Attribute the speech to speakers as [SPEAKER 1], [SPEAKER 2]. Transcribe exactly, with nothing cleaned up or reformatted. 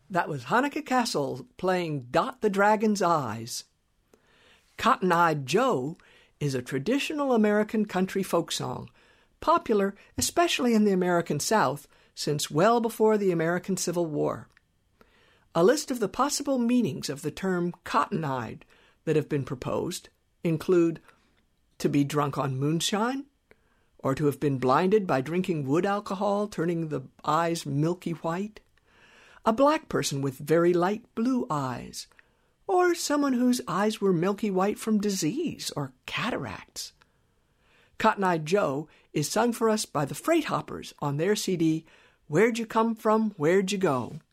[SPEAKER 1] That was Hanukkah Castle playing Dot the Dragon's Eyes. Cotton-Eyed Joe is a traditional American country folk song, popular especially in the American South since well before the American Civil War. A list of the possible meanings of the term cotton-eyed that have been proposed include to be drunk on moonshine, or to have been blinded by drinking wood alcohol, turning the eyes milky white, a black person with very light blue eyes, or someone whose eyes were milky white from disease or cataracts. Cotton-Eyed Joe is sung for us by the Freight Hoppers on their C D, Where'd You Come From, Where'd You Go?